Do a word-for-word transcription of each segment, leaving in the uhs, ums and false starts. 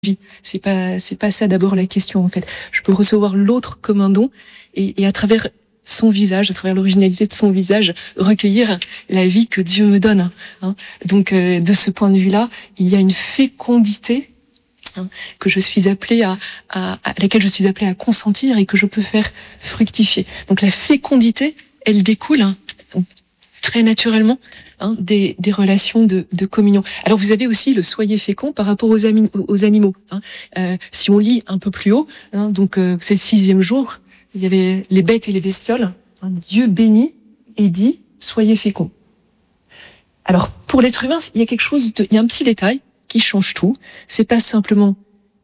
vie. C'est pas, c'est pas ça d'abord la question en fait. Je peux recevoir l'autre comme un don et, et à travers son visage, à travers l'originalité de son visage, recueillir la vie que Dieu me donne. Hein. Donc euh, de ce point de vue-là, il y a une fécondité hein, que je suis appelée à, à, à laquelle je suis appelée à consentir et que je peux faire fructifier. Donc la fécondité, elle découle hein, très naturellement hein, des, des relations de, de communion. Alors vous avez aussi le soyez fécond par rapport aux, ami, aux animaux. Hein. Euh, si on lit un peu plus haut, hein, donc euh, c'est le sixième jour, il y avait les bêtes et les bestioles. Hein, Dieu bénit et dit soyez féconds. Alors pour l'être humain, il y a quelque chose, de, il y a un petit détail qui change tout. C'est pas simplement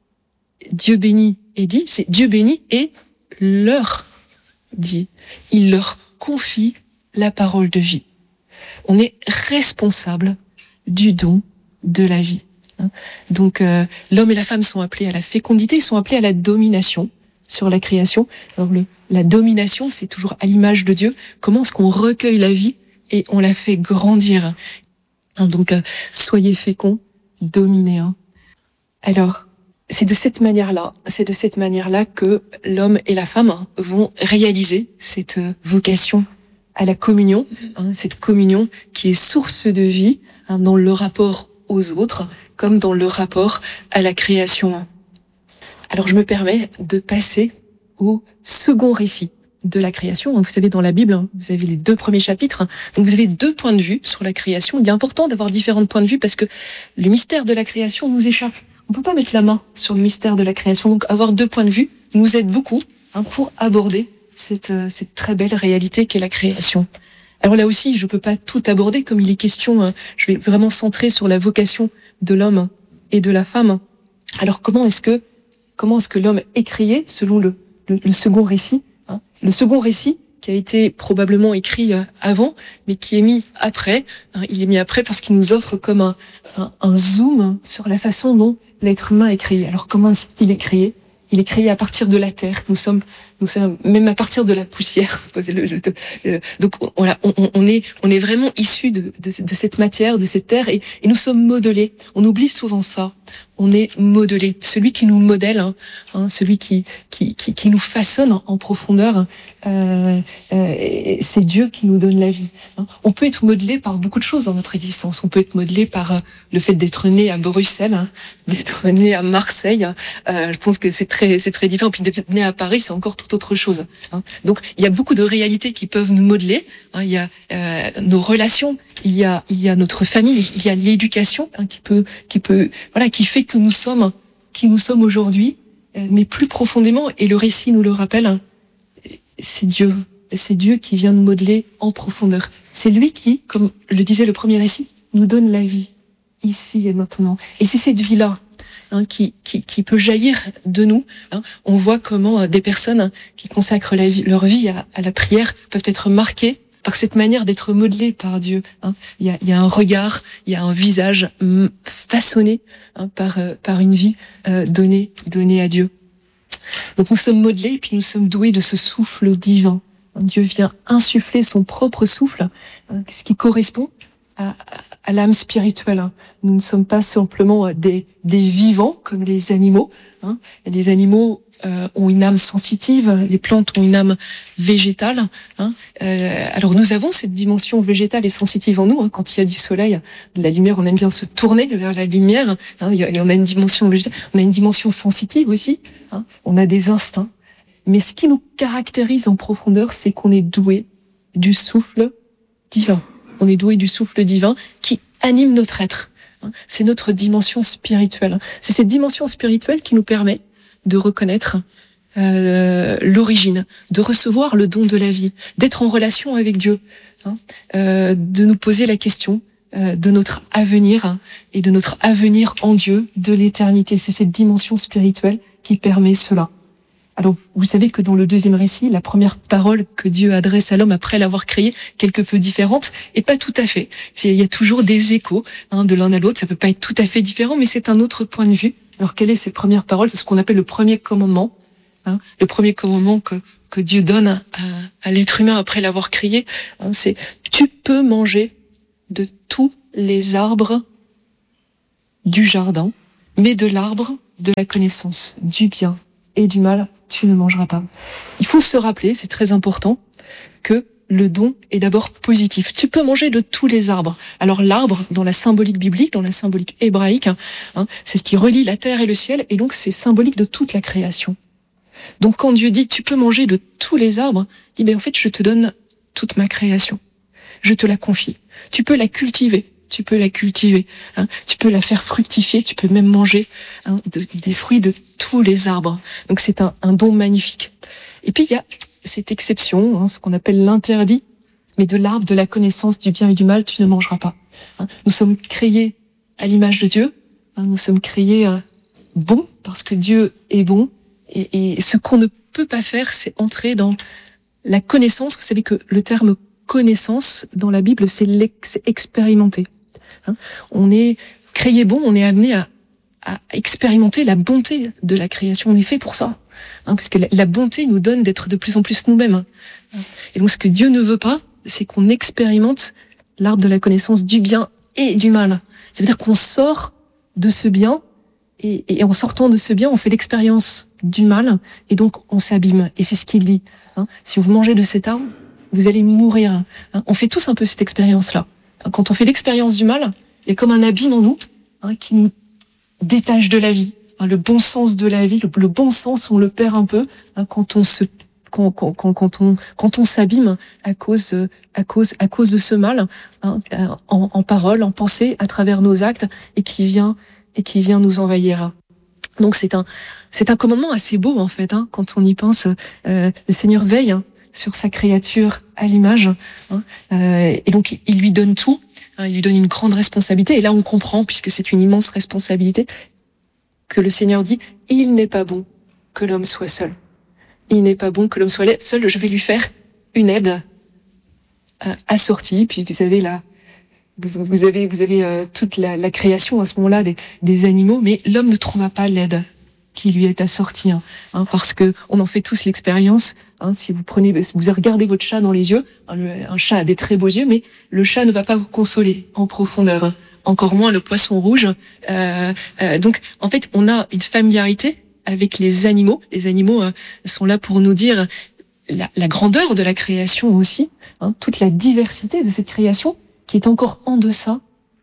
Dieu bénit et dit, c'est Dieu bénit et leur dit. Il leur confie la parole de vie. On est responsable du don de la vie. Donc euh, l'homme et la femme sont appelés à la fécondité, ils sont appelés à la domination sur la création. Alors le, la domination, c'est toujours à l'image de Dieu. Comment est-ce qu'on recueille la vie et on la fait grandir hein, donc euh, soyez féconds, dominez. Hein. Alors c'est de cette manière-là, c'est de cette manière-là que l'homme et la femme vont réaliser cette vocation à la communion, hein, cette communion qui est source de vie hein, dans le rapport aux autres, comme dans le rapport à la création. Alors je me permets de passer au second récit de la création. Vous savez, dans la Bible, vous avez les deux premiers chapitres, donc vous avez deux points de vue sur la création. Il est important d'avoir différents points de vue parce que le mystère de la création nous échappe. On peut pas mettre la main sur le mystère de la création, donc avoir deux points de vue nous aide beaucoup hein, pour aborder cette, cette très belle réalité qu'est la création. Alors là aussi, je peux pas tout aborder comme il est question, hein, je vais vraiment centrer sur la vocation de l'homme et de la femme. Alors comment est-ce que comment est-ce que l'homme est créé selon le, le, le second récit hein, le second récit qui a été probablement écrit avant, mais qui est mis après. Hein, il est mis après parce qu'il nous offre comme un, un, un zoom sur la façon dont l'être humain est créé. Alors comment est-ce qu'il est créé ? Il est créé à partir de la terre. Nous sommes, nous sommes même à partir de la poussière. Donc voilà, on, on est, on est vraiment issus de, de, de cette matière, de cette terre, et, et nous sommes modelés. On oublie souvent ça. On est modelé. Celui qui nous modèle, hein, hein, celui qui, qui, qui, qui nous façonne en, en profondeur, euh, euh, c'est Dieu qui nous donne la vie. Hein. On peut être modelé par beaucoup de choses dans notre existence. On peut être modelé par euh, le fait d'être né à Bruxelles, hein, d'être né à Marseille. Euh, je pense que c'est très, c'est très différent. Puis d'être né à Paris, c'est encore tout autre chose. Hein. Donc il y a beaucoup de réalités qui peuvent nous modeler. Hein. Il y a euh, nos relations. Il y a, il y a notre famille, il y a l'éducation hein, qui peut, qui peut, voilà, qui fait que nous sommes, qui nous sommes aujourd'hui, euh, mais plus profondément. Et le récit nous le rappelle. Hein, c'est Dieu, c'est Dieu qui vient nous modeler en profondeur. C'est lui qui, comme le disait le premier récit, nous donne la vie ici et maintenant. Et c'est cette vie-là hein, qui, qui, qui peut jaillir de nous. Hein. On voit comment euh, des personnes hein, qui consacrent la vie, leur vie à, à la prière peuvent être marquées par cette manière d'être modelé par Dieu. Hein. Il y a, il y a un regard, il y a un visage façonné hein, par euh, par une vie euh, donnée donnée à Dieu. Donc nous sommes modelés et puis nous sommes doués de ce souffle divin. Dieu vient insuffler son propre souffle, hein, ce qui correspond à, à, à l'âme spirituelle. Hein. Nous ne sommes pas simplement des des vivants comme les animaux. Hein. Les animaux Euh, ont une âme sensitive, les plantes ont une âme végétale. Hein. Euh, alors nous avons cette dimension végétale et sensitive en nous. Hein. Quand il y a du soleil, de la lumière, on aime bien se tourner vers la lumière. Hein. Il y a, on a une dimension végétale, on a une dimension sensitive aussi. Hein. On a des instincts. Mais ce qui nous caractérise en profondeur, c'est qu'on est doué du souffle divin. On est doué du souffle divin qui anime notre être. Hein. C'est notre dimension spirituelle. C'est cette dimension spirituelle qui nous permet de reconnaître euh, l'origine, de recevoir le don de la vie, d'être en relation avec Dieu, hein, euh, de nous poser la question euh, de notre avenir hein, et de notre avenir en Dieu, de l'éternité. C'est cette dimension spirituelle qui permet cela. Alors, vous savez que dans le deuxième récit, la première parole que Dieu adresse à l'homme après l'avoir créé, quelque peu différente, et pas tout à fait. Il y a toujours des échos hein, de l'un à l'autre, ça peut pas être tout à fait différent, mais c'est un autre point de vue. Alors, quelle est cette première parole ? C'est ce qu'on appelle le premier commandement. Hein, le premier commandement que, que Dieu donne à, à l'être humain après l'avoir créé, hein, c'est « Tu peux manger de tous les arbres du jardin, mais de l'arbre de la connaissance du bien et du mal, tu ne mangeras pas. Il faut se rappeler, c'est très important, que le don est d'abord positif. Tu peux manger de tous les arbres. Alors l'arbre, dans la symbolique biblique, dans la symbolique hébraïque, hein, c'est ce qui relie la terre et le ciel, et donc c'est symbolique de toute la création. Donc quand Dieu dit tu peux manger de tous les arbres, il dit ben en fait je te donne toute ma création. Je te la confie. Tu peux la cultiver. Tu peux la cultiver. Hein, tu peux la faire fructifier. Tu peux même manger hein, de, des fruits de tous les arbres. Donc c'est un, un don magnifique. Et puis il y a cette exception, hein, ce qu'on appelle l'interdit, mais de l'arbre de la connaissance du bien et du mal, tu ne mangeras pas. Hein, nous sommes créés à l'image de Dieu. Hein, nous sommes créés euh, bons parce que Dieu est bon. Et, et ce qu'on ne peut pas faire, c'est entrer dans la connaissance. Vous savez que le terme connaissance dans la Bible, c'est expérimenter. Hein, on est créé bon, on est amené à, à expérimenter la bonté de la création. On est fait pour ça. Hein, parce que la, la bonté nous donne d'être de plus en plus nous-mêmes. Hein. Et donc ce que Dieu ne veut pas, c'est qu'on expérimente l'arbre de la connaissance du bien et du mal. Ça veut dire qu'on sort de ce bien, et, et en sortant de ce bien, on fait l'expérience du mal, et donc on s'abîme. Et c'est ce qu'il dit. Hein. Si vous mangez de cet arbre, vous allez mourir. Hein. On fait tous un peu cette expérience-là. Quand on fait l'expérience du mal, il y a comme un abîme en nous hein, qui nous détache de la vie. Le bon sens de la vie, le, le bon sens, on le perd un peu hein, quand on se, quand, quand, quand, quand on, quand on s'abîme à cause, à cause, à cause de ce mal, hein, en, en parole, en pensée, à travers nos actes, et qui vient, et qui vient nous envahir. Donc c'est un, c'est un commandement assez beau en fait, hein, quand on y pense. Euh, le Seigneur veille hein, sur sa créature à l'image, hein, euh, et donc il lui donne tout. Hein, il lui donne une grande responsabilité, et là on comprend, puisque c'est une immense responsabilité, que le Seigneur dit, il n'est pas bon que l'homme soit seul. Il n'est pas bon que l'homme soit seul, je vais lui faire une aide euh, assortie. Puis vous avez la, vous avez, vous avez euh, toute la, la création à ce moment-là des, des animaux, mais l'homme ne trouva pas l'aide qui lui est assortie, hein, hein, parce que on en fait tous l'expérience. Hein, si vous prenez, vous regardez votre chat dans les yeux, hein, le, un chat a des très beaux yeux, mais le chat ne va pas vous consoler en profondeur. Hein. Encore moins le poisson rouge. Euh, euh, donc, en fait, on a une familiarité avec les animaux. Les animaux euh, sont là pour nous dire la, la grandeur de la création aussi, hein, toute la diversité de cette création qui est encore en deçà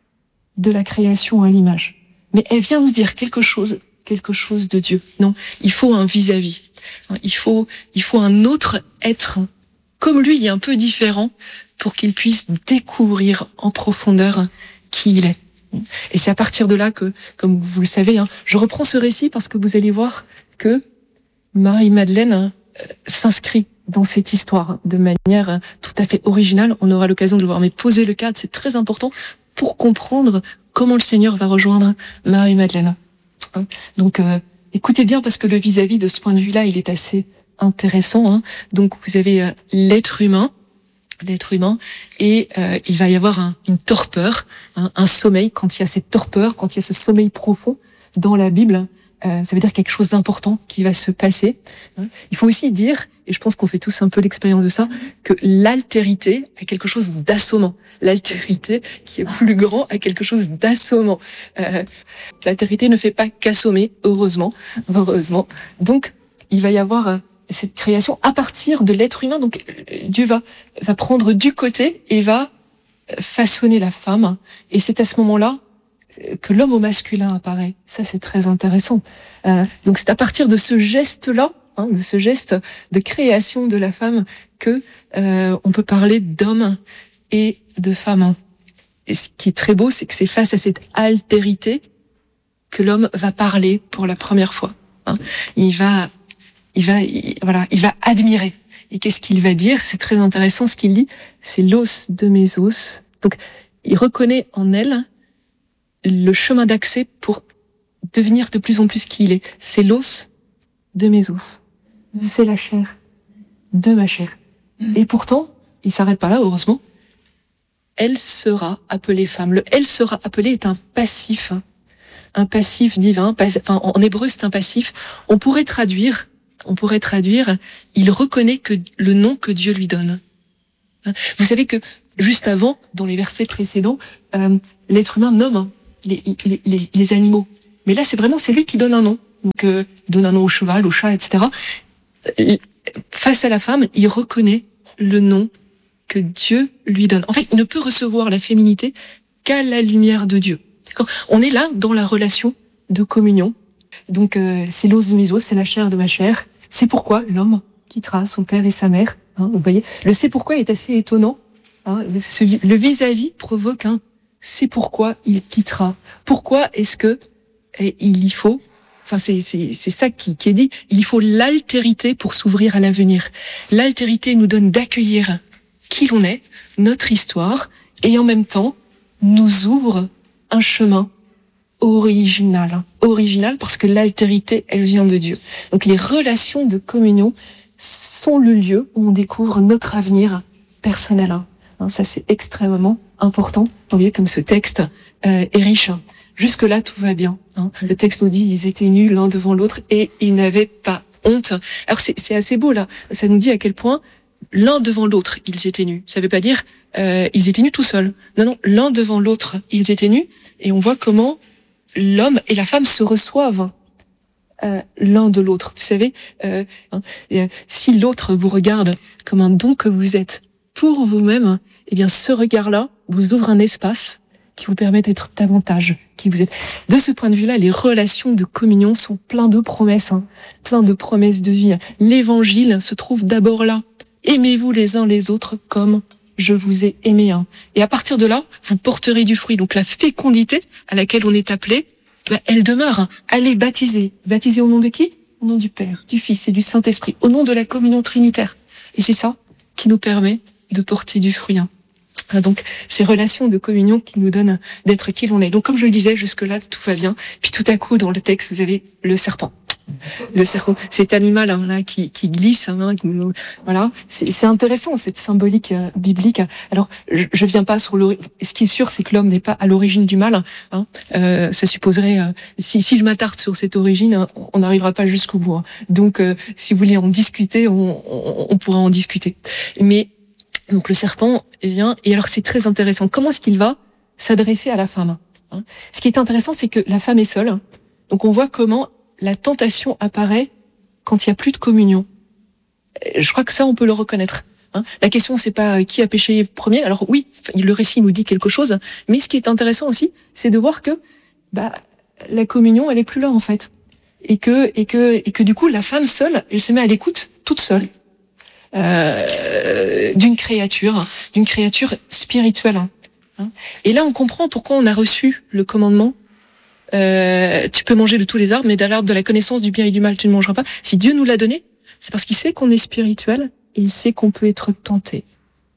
de la création à l'image. Mais elle vient nous dire quelque chose, quelque chose de Dieu. Non, il faut un vis-à-vis. Hein, il faut, il faut un autre être comme lui, un peu différent, pour qu'il puisse découvrir en profondeur qui il est. Et c'est à partir de là que, comme vous le savez, hein, je reprends ce récit parce que vous allez voir que Marie-Madeleine euh, s'inscrit dans cette histoire de manière euh, tout à fait originale. On aura l'occasion de le voir, mais poser le cadre, c'est très important pour comprendre comment le Seigneur va rejoindre Marie-Madeleine. Hein, donc, euh, écoutez bien, parce que le vis-à-vis de ce point de vue-là, il est assez intéressant. Hein. Donc, vous avez euh, l'être humain, l'être humain, et euh, il va y avoir un, une torpeur, hein, un sommeil. Quand il y a cette torpeur, quand il y a ce sommeil profond dans la Bible, euh, ça veut dire quelque chose d'important qui va se passer. Hein. Il faut aussi dire, et je pense qu'on fait tous un peu l'expérience de ça, que l'altérité a quelque chose d'assommant. L'altérité, qui est plus grand, a quelque chose d'assommant. Euh, l'altérité ne fait pas qu'assommer, heureusement, heureusement. Donc, il va y avoir euh, cette création à partir de l'être humain. Donc Dieu va va prendre du côté et va façonner la femme. Et c'est à ce moment-là que l'homme au masculin apparaît. Ça, c'est très intéressant. Euh, donc c'est à partir de ce geste-là, hein, de ce geste de création de la femme, que euh, on peut parler d'homme et de femme. Et ce qui est très beau, c'est que c'est face à cette altérité que l'homme va parler pour la première fois. Hein. Il va Il va, il, voilà, il va admirer. Et qu'est-ce qu'il va dire? C'est très intéressant ce qu'il dit. C'est l'os de mes os. Donc, il reconnaît en elle le chemin d'accès pour devenir de plus en plus qui il est. C'est l'os de mes os. Mmh. C'est la chair de ma chair. Mmh. Et pourtant, il s'arrête pas là, heureusement. Elle sera appelée femme. Le elle sera appelée est un passif. Un passif divin. Pas, enfin, en hébreu, c'est un passif. On pourrait traduire On pourrait traduire, il reconnaît que le nom que Dieu lui donne. Vous savez que juste avant, dans les versets précédents, euh, l'être humain nomme les, les, les, les animaux. Mais là, c'est vraiment, c'est lui qui donne un nom. donc euh, donne un nom au cheval, au chat, et cetera. Face à la femme, il reconnaît le nom que Dieu lui donne. En fait, il ne peut recevoir la féminité qu'à la lumière de Dieu. D'accord ? On est là dans la relation de communion. Donc, euh, c'est l'os de mes os, c'est la chair de ma chair. C'est pourquoi l'homme quittera son père et sa mère. Hein, vous voyez, le c'est pourquoi est assez étonnant. Hein, le, le vis-à-vis provoque un c'est pourquoi il quittera. Pourquoi est-ce que et il y faut, enfin c'est c'est c'est ça qui, qui est dit. Il faut l'altérité pour s'ouvrir à l'avenir. L'altérité nous donne d'accueillir qui l'on est, notre histoire, et en même temps nous ouvre un chemin original, original parce que l'altérité, elle vient de Dieu. Donc les relations de communion sont le lieu où on découvre notre avenir personnel. Hein, ça c'est extrêmement important. Vous voyez comme ce texte euh, est riche. Jusque-là, tout va bien. Hein. Le texte nous dit ils étaient nus l'un devant l'autre et ils n'avaient pas honte. Alors c'est, c'est assez beau là. Ça nous dit à quel point l'un devant l'autre ils étaient nus. Ça veut pas dire euh, ils étaient nus tout seuls. Non, non, l'un devant l'autre ils étaient nus. Et on voit comment l'homme et la femme se reçoivent euh, l'un de l'autre. Vous savez, euh, hein, et, euh, si l'autre vous regarde comme un don que vous êtes pour vous-même, eh bien ce regard-là vous ouvre un espace qui vous permet d'être davantage qui vous êtes. De ce point de vue-là, les relations de communion sont pleines de promesses, hein, plein de promesses de vie. L'évangile se trouve d'abord là. Aimez-vous les uns les autres comme je vous ai aimé. Hein. Et à partir de là, vous porterez du fruit. Donc la fécondité à laquelle on est appelé, ben, elle demeure. Hein. Allez baptiser. Baptiser au nom de qui ? Au nom du Père, du Fils et du Saint-Esprit. Au nom de la communion trinitaire. Et c'est ça qui nous permet de porter du fruit. Hein. Donc, ces relations de communion qui nous donnent d'être qui l'on est. Donc, comme je le disais, jusque-là, tout va bien. Puis tout à coup, dans le texte, vous avez le serpent. Le serpent, cet animal hein, là qui, qui glisse, hein, qui, voilà, c'est, c'est intéressant cette symbolique euh, biblique. Alors, je, je viens pas sur l'origine. Ce qui est sûr, c'est que l'homme n'est pas à l'origine du mal. Hein. Euh, ça supposerait, euh, si, si je m'attarde sur cette origine, hein, on n'arrivera pas jusqu'au bout. Hein. Donc, euh, si vous voulez en discuter, on, on, on pourra en discuter. Mais donc le serpent vient et alors c'est très intéressant. Comment est-ce qu'il va s'adresser à la femme hein? Ce qui est intéressant, c'est que la femme est seule. Donc on voit comment la tentation apparaît quand il y a plus de communion. Je crois que ça, on peut le reconnaître. Hein. La question, c'est pas qui a péché premier. Alors oui, le récit nous dit quelque chose, mais ce qui est intéressant aussi, c'est de voir que bah la communion, elle est plus là en fait, et que et que et que du coup, la femme seule, elle se met à l'écoute, toute seule, euh, d'une créature, d'une créature spirituelle. Hein. Et là, on comprend pourquoi on a reçu le commandement. Euh, tu peux manger de tous les arbres, mais de l'arbre de la connaissance du bien et du mal, tu ne mangeras pas. Si Dieu nous l'a donné, c'est parce qu'il sait qu'on est spirituel et il sait qu'on peut être tenté.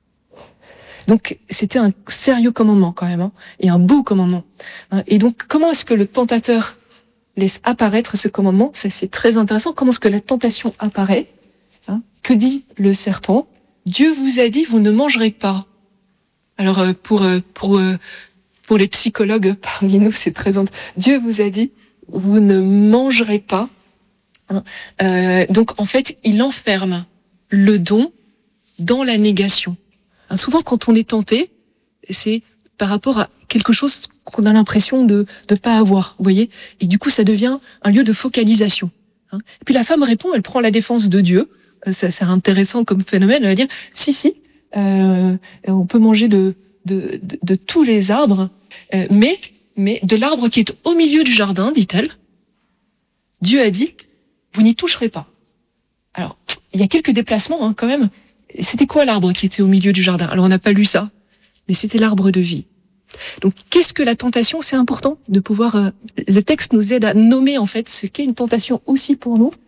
Donc, c'était un sérieux commandement quand même, hein, et un beau commandement. Hein. Et donc, comment est-ce que le tentateur laisse apparaître ce commandement ? Ça, c'est très intéressant. Comment est-ce que la tentation apparaît ? Hein. Que dit le serpent ? Dieu vous a dit, vous ne mangerez pas. Alors, euh, pour pour euh, Pour les psychologues parmi nous, c'est très intéressant. Dieu vous a dit, vous ne mangerez pas. Hein. Euh, donc, en fait, il enferme le don dans la négation. Hein, souvent, quand on est tenté, c'est par rapport à quelque chose qu'on a l'impression de de pas avoir, vous voyez. Et du coup, ça devient un lieu de focalisation. Hein. Et puis la femme répond, elle prend la défense de Dieu. Ça, c'est intéressant comme phénomène. Elle va dire, si, si, euh, on peut manger de De, de, de tous les arbres, euh, mais, mais de l'arbre qui est au milieu du jardin, dit-elle, Dieu a dit, vous n'y toucherez pas. Alors, il y a quelques déplacements hein, quand même. C'était quoi l'arbre qui était au milieu du jardin ? Alors, on n'a pas lu ça, mais c'était l'arbre de vie. Donc, qu'est-ce que la tentation ? C'est important de pouvoir... Euh, le texte nous aide à nommer en fait ce qu'est une tentation aussi pour nous.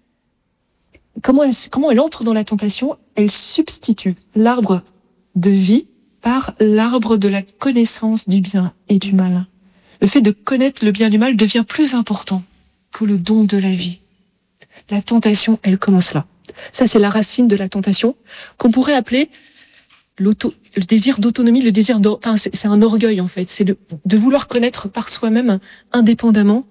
Comment elle, comment elle entre dans la tentation ? Elle substitue l'arbre de vie par l'arbre de la connaissance du bien et du mal. Le fait de connaître le bien et du mal devient plus important que le don de la vie. La tentation, elle commence là. Ça, c'est la racine de la tentation, qu'on pourrait appeler l'auto, le désir d'autonomie, le désir d'or, enfin, c'est, c'est un orgueil, en fait. C'est de, de vouloir connaître par soi-même, indépendamment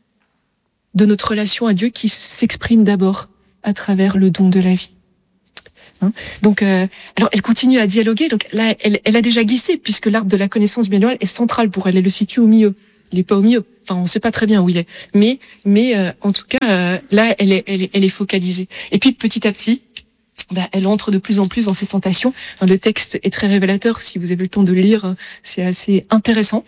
de notre relation à Dieu qui s'exprime d'abord à travers le don de la vie. Donc, euh, alors elle continue à dialoguer. Donc là, elle, elle a déjà glissé puisque l'arbre de la connaissance du bien et du mal est central pour elle. Elle le situe au milieu. il est pas au milieu. Enfin, on sait pas très bien où il est. Mais, mais euh, en tout cas, euh, là, elle est, elle est, elle est focalisée. Et puis petit à petit, bah, elle entre de plus en plus dans ses tentations. Enfin, le texte est très révélateur. Si vous avez le temps de le lire, c'est assez intéressant.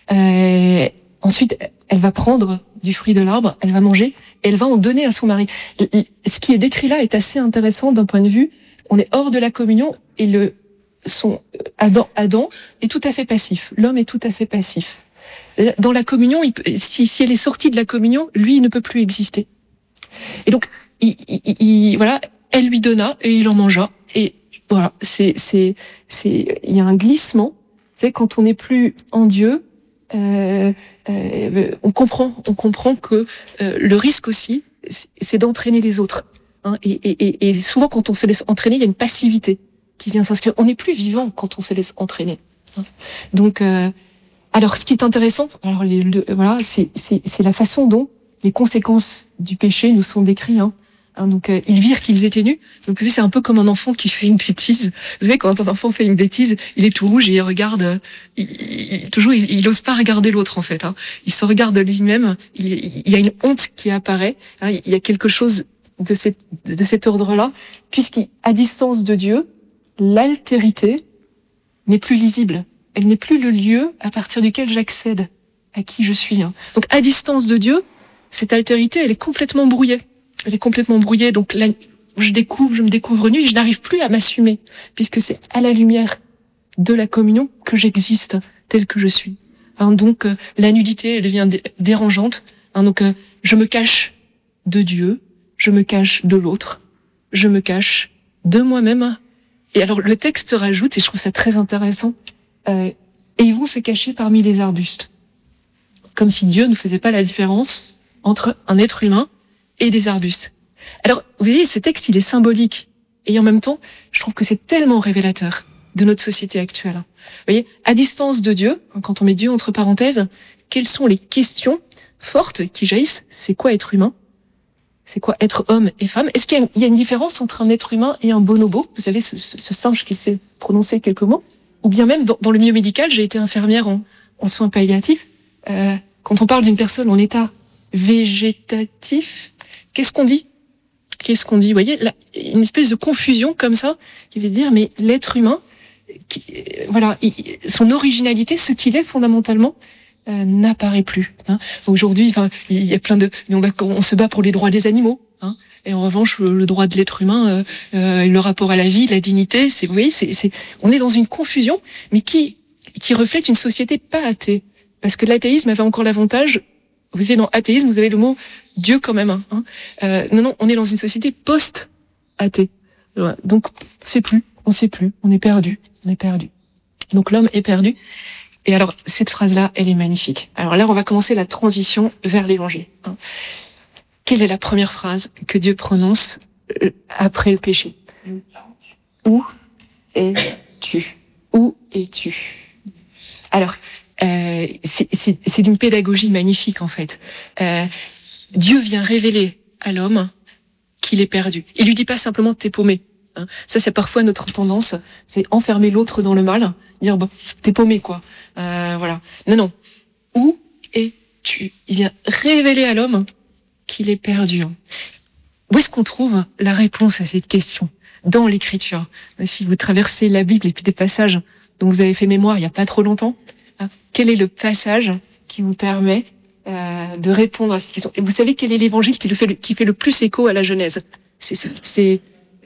Euh, ensuite, elle va prendre du fruit de l'arbre, elle va manger et elle va en donner à son mari. Ce qui est décrit là est assez intéressant d'un point de vue, on est hors de la communion et le son Adam, Adam est tout à fait passif. L'homme est tout à fait passif. Dans la communion, il peut, si, si elle est sortie de la communion, lui, il ne peut plus exister. Et donc, il, il, il, voilà, elle lui donna et il en mangea. Et voilà, c'est, c'est, c'est, il y a un glissement. C'est quand on n'est plus en Dieu, euh, euh, on comprend, on comprend que euh, le risque aussi, c'est d'entraîner les autres. Hein, et, et, et souvent, quand on se laisse entraîner, il y a une passivité qui vient s'inscrire. On n'est plus vivant quand on se laisse entraîner. Hein. Donc, euh, alors, ce qui est intéressant, alors les, le, voilà, c'est, c'est, c'est la façon dont les conséquences du péché nous sont décrites. Hein. Hein, donc, euh, ils virent qu'ils étaient nus. Donc, c'est un peu comme un enfant qui fait une bêtise. Vous savez, quand un enfant fait une bêtise, il est tout rouge et il regarde. Euh, il, il, toujours, il, il ose pas regarder l'autre en fait. Hein. Il se regarde lui-même. Il, il y a une honte qui apparaît. Hein, il y a quelque chose de, cette, de cet ordre-là, puisqu'à distance de Dieu, l'altérité n'est plus lisible. Elle n'est plus le lieu à partir duquel j'accède à qui je suis. Hein. Donc, à distance de Dieu, cette altérité, elle est complètement brouillée. Elle est complètement brouillée. Donc, là, je découvre, je me découvre nue et je n'arrive plus à m'assumer, puisque c'est à la lumière de la communion que j'existe tel que je suis. Hein, donc, euh, la nudité, elle devient dé- dérangeante. Hein, donc, euh, je me cache de Dieu, je me cache de l'autre, je me cache de moi-même. Et alors, le texte rajoute, et je trouve ça très intéressant, euh, et ils vont se cacher parmi les arbustes. Comme si Dieu ne faisait pas la différence entre un être humain et des arbustes. Alors, vous voyez, ce texte, il est symbolique. Et en même temps, je trouve que c'est tellement révélateur de notre société actuelle. Vous voyez, à distance de Dieu, quand on met Dieu entre parenthèses, quelles sont les questions fortes qui jaillissent? C'est quoi être humain? C'est quoi être homme et femme? Est-ce qu'il y a, une, il y a une différence entre un être humain et un bonobo? Vous savez, ce, ce, ce singe qui sait prononcer quelques mots? Ou bien même, dans, dans le milieu médical, j'ai été infirmière en, en soins palliatifs. Euh, quand on parle d'une personne en état végétatif, qu'est-ce qu'on dit? Qu'est-ce qu'on dit? Vous voyez, là, une espèce de confusion comme ça, qui veut dire, mais l'être humain, qui, voilà, il, son originalité, ce qu'il est fondamentalement, euh, n'apparaît plus. Hein. Aujourd'hui, enfin, il y a plein de, mais on, va, on se bat pour les droits des animaux. Hein. Et en revanche, le droit de l'être humain, euh, euh, le rapport à la vie, la dignité, c'est, vous voyez, c'est, c'est, on est dans une confusion, mais qui, qui reflète une société pas athée. Parce que l'athéisme avait encore l'avantage, vous savez, dans athéisme, vous avez le mot Dieu quand même. Hein. Euh, non, non, on est dans une société post-athée. Donc, on sait plus, on sait plus, on est perdu, on est perdu. Donc l'homme est perdu. Et alors, cette phrase-là, elle est magnifique. Alors là, on va commencer la transition vers l'évangile. Hein. Quelle est la première phrase que Dieu prononce après le péché? Où es-tu? Où es-tu? Alors, euh, c'est, c'est, c'est d'une pédagogie magnifique, en fait. Euh, Dieu vient révéler à l'homme qu'il est perdu. Il lui dit pas simplement t'es paumé. Hein. Ça, c'est parfois notre tendance, c'est enfermer l'autre dans le mal, dire bah, t'es paumé quoi. Euh, voilà. Non, non. Où es-tu? Il vient révéler à l'homme qu'il est perdu. Où est-ce qu'on trouve la réponse à cette question? Dans l'Écriture. Si vous traversez la Bible et puis des passages dont vous avez fait mémoire il y a pas trop longtemps, hein, quel est le passage qui vous permet euh, de répondre à cette question? Et vous savez quel est l'évangile qui, le fait, le, qui fait le plus écho à la Genèse? C'est, c'est, c'est,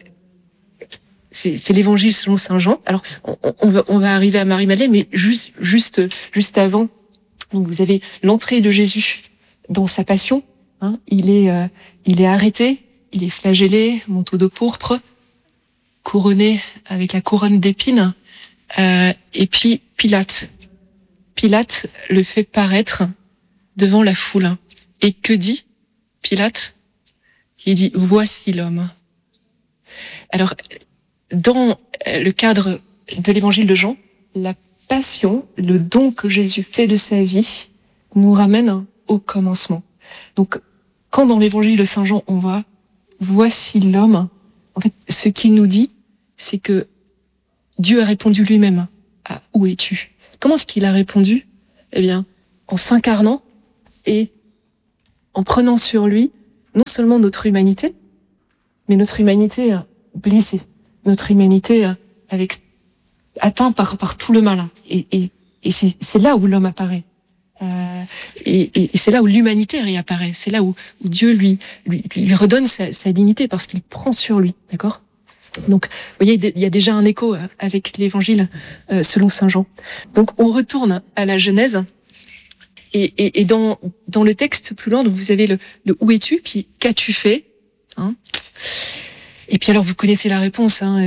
c'est, c'est l'évangile selon saint Jean. Alors, on, on, va, on va arriver à Marie-Madeleine, mais juste, juste, juste avant, donc vous avez l'entrée de Jésus dans sa passion. Hein, il est, euh, il est arrêté, il est flagellé, manteau de pourpre, couronné avec la couronne d'épines. Euh, et puis Pilate, Pilate le fait paraître devant la foule. Et que dit Pilate? Il dit voici l'homme. Alors, dans le cadre de l'évangile de Jean, la passion, le don que Jésus fait de sa vie, nous ramène au commencement. Donc, quand dans l'évangile de saint Jean, on voit voici l'homme, en fait, ce qu'il nous dit, c'est que Dieu a répondu lui-même à où es-tu? Comment est-ce qu'il a répondu? Eh bien, en s'incarnant et en prenant sur lui non seulement notre humanité, mais notre humanité blessée, notre humanité avec atteint par par tout le mal. Et, et, et c'est, c'est là où l'homme apparaît. Euh, et, et, et c'est là où l'humanité réapparaît. C'est là où, où Dieu lui, lui lui redonne sa, sa dignité parce qu'il prend sur lui, d'accord ? Donc, vous voyez, il y a déjà un écho avec l'Évangile euh, selon saint Jean. Donc, on retourne à la Genèse. Et, et, et dans dans le texte plus loin, donc vous avez le, le où es-tu, puis qu'as-tu fait, hein ? Et puis alors vous connaissez la réponse, hein,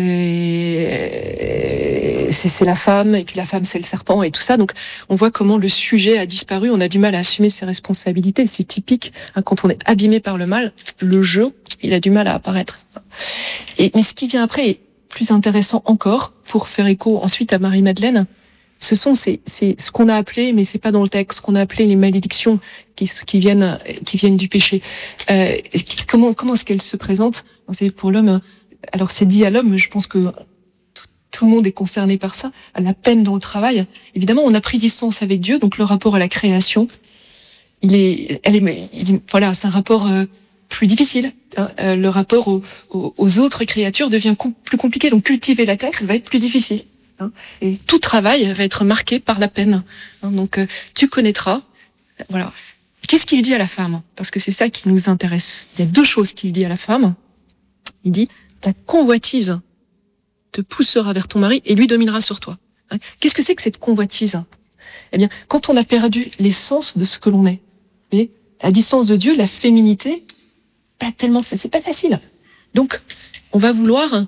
et c'est, c'est la femme, et puis la femme c'est le serpent et tout ça. Donc on voit comment le sujet a disparu, on a du mal à assumer ses responsabilités. C'est typique, hein, quand on est abîmé par le mal, le jeu, il a du mal à apparaître. Et mais ce qui vient après est plus intéressant encore, pour faire écho ensuite à Marie-Madeleine. Ce sont ces, c'est ce qu'on a appelé, mais c'est pas dans le texte, ce qu'on a appelé les malédictions qui, qui viennent, qui viennent du péché. Euh, comment, comment est-ce qu'elles se présentent ? Vous savez, pour l'homme, alors c'est dit à l'homme, mais je pense que tout, tout le monde est concerné par ça. À la peine dans le travail. Évidemment, on a pris distance avec Dieu, donc le rapport à la création, il est, elle est, il, voilà, c'est un rapport euh, plus difficile. Hein. Euh, le rapport aux, aux, aux autres créatures devient com- plus compliqué. Donc cultiver la terre va être plus difficile. Et tout travail va être marqué par la peine. Donc, euh, tu connaîtras. Voilà. Qu'est-ce qu'il dit à la femme ? Parce que c'est ça qui nous intéresse. Il y a deux choses qu'il dit à la femme. Il dit, ta convoitise te poussera vers ton mari et lui dominera sur toi. Qu'est-ce que c'est que cette convoitise ? Eh bien, quand on a perdu l'essence de ce que l'on est, et à distance de Dieu, la féminité, pas tellement, c'est pas facile. Donc, on va vouloir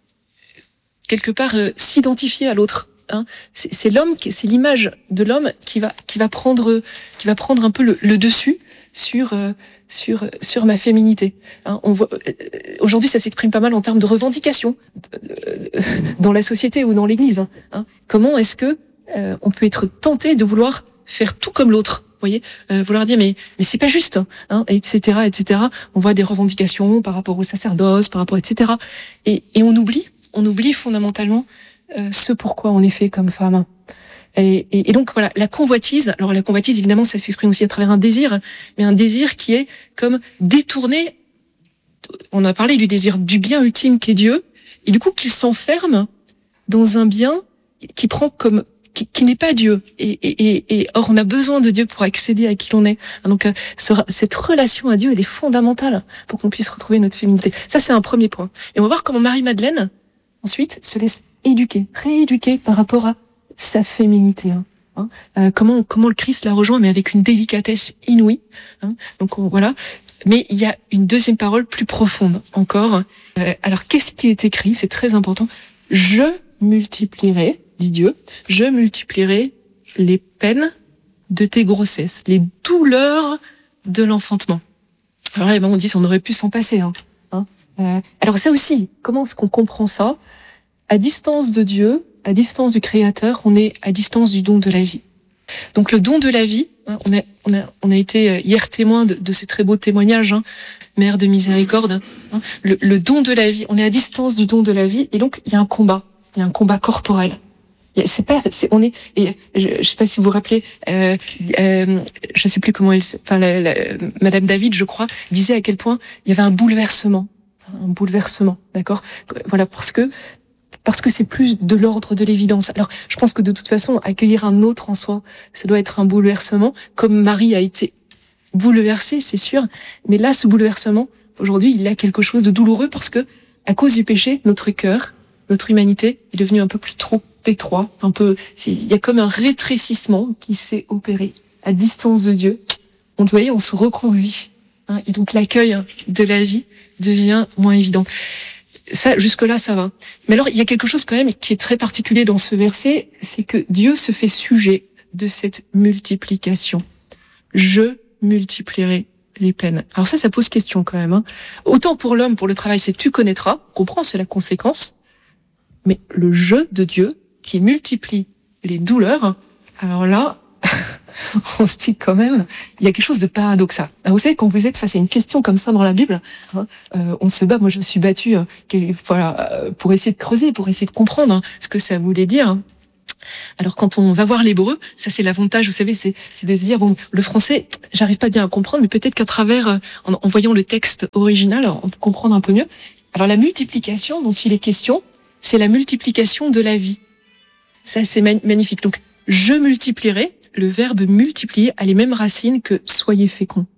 quelque part euh, s'identifier à l'autre. Hein. C'est, c'est l'homme, qui, c'est l'image de l'homme qui va qui va prendre qui va prendre un peu le, le dessus sur euh, sur sur ma féminité. Hein. On voit euh, aujourd'hui ça s'exprime pas mal en termes de revendications euh, dans la société ou dans l'Église. Hein. Comment est-ce que euh, on peut être tenté de vouloir faire tout comme l'autre? Vous voyez, euh, vouloir dire mais mais c'est pas juste, hein, et cetera, et cetera. On voit des revendications par rapport au sacerdoce, par rapport, et cetera. Et et on oublie. On oublie fondamentalement euh, ce pourquoi on est fait comme femme. Et, et, et donc voilà, la convoitise. Alors la convoitise, évidemment, ça s'exprime aussi à travers un désir, mais un désir qui est comme détourné. On a parlé du désir du bien ultime qu'est Dieu, et du coup qu'il s'enferme dans un bien qui prend comme qui, qui n'est pas Dieu. Et, et, et, et or on a besoin de Dieu pour accéder à qui l'on est. Donc euh, ce, cette relation à Dieu, elle est fondamentale pour qu'on puisse retrouver notre féminité. Ça c'est un premier point. Et on va voir comment Marie-Madeleine ensuite se laisse éduquer, rééduquer par rapport à sa féminité. Hein. Hein. Euh, comment comment le Christ la rejoint, mais avec une délicatesse inouïe. Hein. Donc on, voilà. Mais il y a une deuxième parole plus profonde encore. Euh, alors qu'est-ce qui est écrit ? C'est très important. Je multiplierai, dit Dieu, je multiplierai les peines de tes grossesses, les douleurs de l'enfantement. Alors là, on dit, on aurait pu s'en passer. Hein. Hein. Euh, alors ça aussi, comment est-ce qu'on comprend ça ? À distance de Dieu, à distance du Créateur, on est à distance du don de la vie. Donc le don de la vie, hein, on a on a on a été hier témoin de, de ces très beaux témoignages, hein, Mère de miséricorde. Hein, le, le don de la vie, on est à distance du don de la vie, et donc il y a un combat, il y a un combat corporel. C'est pas, c'est, on est, et je, je sais pas si vous vous rappelez, euh, euh, je sais plus comment elle, enfin, la, la, Madame David, je crois, disait à quel point il y avait un bouleversement, un bouleversement, d'accord, voilà, parce que parce que c'est plus de l'ordre de l'évidence. Alors, je pense que de toute façon, accueillir un autre en soi, ça doit être un bouleversement, comme Marie a été bouleversée, c'est sûr. Mais là, ce bouleversement, aujourd'hui, il a quelque chose de douloureux parce que, à cause du péché, notre cœur, notre humanité est devenue un peu plus trop étroit, un peu, il y a comme un rétrécissement qui s'est opéré à distance de Dieu. On doit y, on se retrouve lui, hein, et donc l'accueil de la vie devient moins évident. Ça, jusque-là, ça va. Mais alors, il y a quelque chose quand même qui est très particulier dans ce verset, c'est que Dieu se fait sujet de cette multiplication. Je multiplierai les peines. Alors ça, ça pose question quand même. Hein. Autant pour l'homme, pour le travail, c'est tu connaîtras, on comprend, c'est la conséquence. Mais le jeu de Dieu qui multiplie les douleurs, alors là, on se dit quand même, il y a quelque chose de paradoxal. Alors vous savez, quand vous êtes face à une question comme ça dans la Bible, hein, euh, on se bat, moi je me suis battue euh, voilà, euh, pour essayer de creuser, pour essayer de comprendre hein, ce que ça voulait dire. Alors quand on va voir l'hébreu, ça c'est l'avantage, vous savez, c'est, c'est de se dire, bon, le français, j'arrive pas bien à comprendre, mais peut-être qu'à travers, en, en voyant le texte original, on peut comprendre un peu mieux. Alors la multiplication dont il est question, c'est la multiplication de la vie. Ça c'est man- magnifique. Donc, je multiplierai, le verbe multiplier a les mêmes racines que soyez féconds.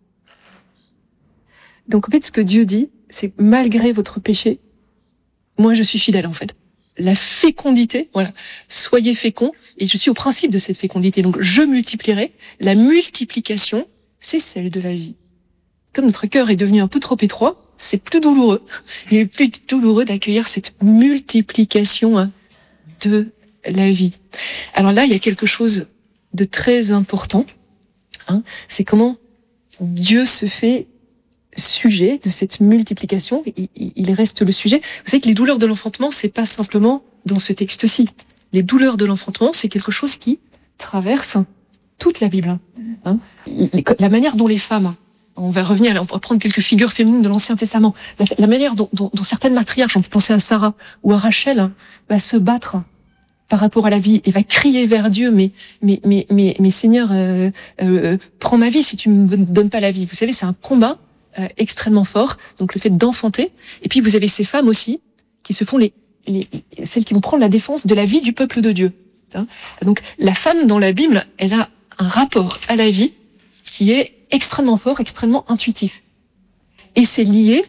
Donc en fait, ce que Dieu dit, c'est malgré votre péché, moi je suis fidèle en fait. La fécondité, voilà, soyez féconds, et je suis au principe de cette fécondité. Donc je multiplierai. La multiplication, c'est celle de la vie. Comme notre cœur est devenu un peu trop étroit, c'est plus douloureux. Il est plus douloureux d'accueillir cette multiplication de la vie. Alors là, il y a quelque chose de très important. Hein, c'est comment Dieu se fait sujet de cette multiplication, il, il reste le sujet. Vous savez que les douleurs de l'enfantement, c'est pas simplement dans ce texte-ci. Les douleurs de l'enfantement, c'est quelque chose qui traverse toute la Bible. Hein. La manière dont les femmes, on va revenir, on va prendre quelques figures féminines de l'Ancien Testament, la, la manière dont, dont, dont certaines matriarches, on peut penser à Sarah ou à Rachel, va se battre par rapport à la vie et va crier vers Dieu, mais mais mais mais, mais Seigneur, euh, euh, prends ma vie si tu me donnes pas la vie. Vous savez, c'est un combat Euh, extrêmement fort, donc le fait d'enfanter. Et puis vous avez ces femmes aussi qui se font les, les celles qui vont prendre la défense de la vie du peuple de Dieu. Hein, donc la femme dans la Bible, elle a un rapport à la vie qui est extrêmement fort, extrêmement intuitif. Et c'est lié